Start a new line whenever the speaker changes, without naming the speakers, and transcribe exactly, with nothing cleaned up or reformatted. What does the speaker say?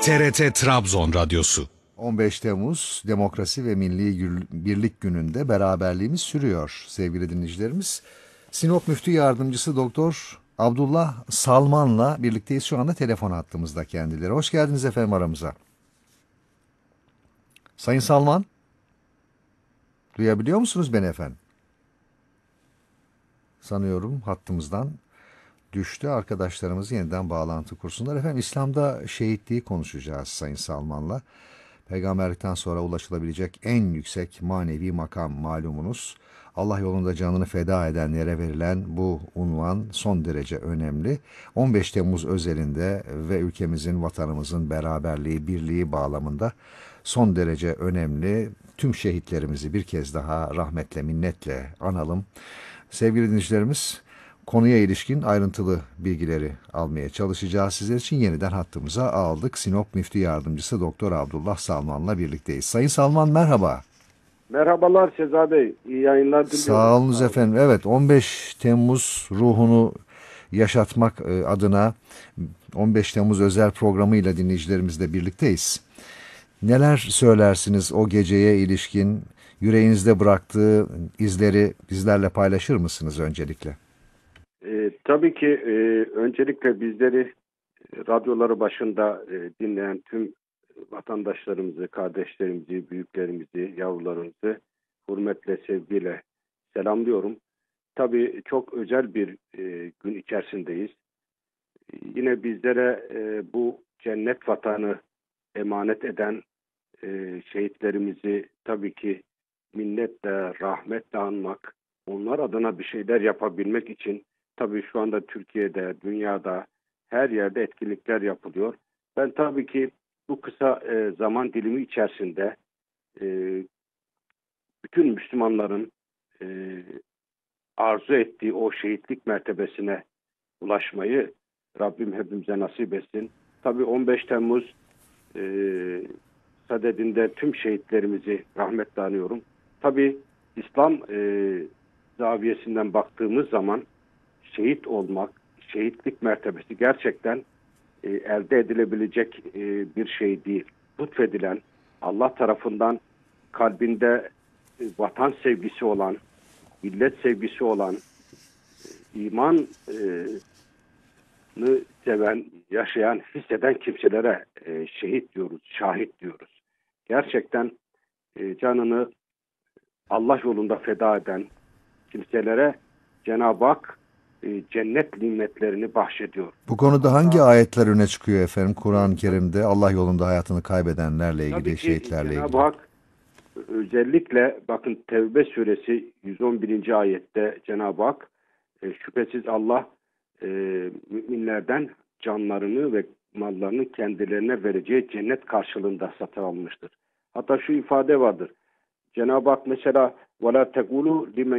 T R T Trabzon Radyosu.
on beş Temmuz Demokrasi ve Milli Birlik Günü'nde beraberliğimiz sürüyor sevgili dinleyicilerimiz. Sinop Müftü Yardımcısı Doktor Abdullah Salman'la birlikteyiz şu anda telefon hattımızda kendileri. Hoş geldiniz efendim aramıza. Sayın Salman, duyabiliyor musunuz beni efendim? Sanıyorum hattımızdan düştü. Arkadaşlarımız yeniden bağlantı kursunlar. Efendim İslam'da şehitliği konuşacağız Sayın Salman'la. Peygamberlikten sonra ulaşılabilecek en yüksek manevi makam malumunuz. Allah yolunda canını feda edenlere verilen bu unvan son derece önemli. on beş Temmuz özelinde ve ülkemizin, vatanımızın beraberliği, birliği bağlamında son derece önemli. Tüm şehitlerimizi bir kez daha rahmetle, minnetle analım. Sevgili dinleyicilerimiz, konuya ilişkin ayrıntılı bilgileri almaya çalışacağız. Sizler için yeniden hattımıza aldık. Sinop Müftü Yardımcısı Doktor Abdullah Salman'la birlikteyiz. Sayın Salman merhaba.
Merhabalar Seza Bey. İyi yayınlar diliyorum.
Sağ olunuz efendim. Evet, on beş Temmuz ruhunu yaşatmak adına on beş Temmuz özel programıyla dinleyicilerimizle birlikteyiz. Neler söylersiniz o geceye ilişkin, yüreğinizde bıraktığı izleri bizlerle paylaşır mısınız öncelikle?
Ee, tabii ki e, öncelikle bizleri e, radyoları başında e, dinleyen tüm vatandaşlarımızı, kardeşlerimizi, büyüklerimizi, yavrularımızı hürmetle, sevgiyle selamlıyorum. Tabii çok özel bir e, gün içerisindeyiz. E, yine bizlere e, bu cennet vatanı emanet eden e, şehitlerimizi tabii ki minnetle, rahmetle anmak, onlar adına bir şeyler yapabilmek için tabii şu anda Türkiye'de, dünyada her yerde etkinlikler yapılıyor. Ben tabii ki bu kısa e, zaman dilimi içerisinde e, bütün Müslümanların e, arzu ettiği o şehitlik mertebesine ulaşmayı Rabbim hepimize nasip etsin. Tabii on beş Temmuz e, sadedinde tüm şehitlerimizi rahmetle anıyorum. Tabii İslam e, zaviyesinden baktığımız zaman şehit olmak, şehitlik mertebesi gerçekten e, elde edilebilecek e, bir şey değil. Lütfedilen, Allah tarafından kalbinde e, vatan sevgisi olan, millet sevgisi olan, e, iman e, seven, yaşayan, hisseden kimselere e, şehit diyoruz, şahit diyoruz. Gerçekten e, canını Allah yolunda feda eden kimselere Cenab-ı Hak e, cennet nimetlerini bahşediyor.
Bu konuda hangi ayetler öne çıkıyor efendim Kur'an-ı Kerim'de Allah yolunda hayatını kaybedenlerle ilgili,
Tabii ki
şehitlerle ilgili?
Cenab-ı Hak özellikle bakın Tevbe suresi yüz on birinci ayette Cenab-ı Hak e, şüphesiz Allah e, müminlerden canlarını ve mallarını kendilerine vereceği cennet karşılığında satın almıştır. Hatta şu ifade vardır. Cenab-ı Hak mesela وَلَا تَقُولُوا لِمَنْ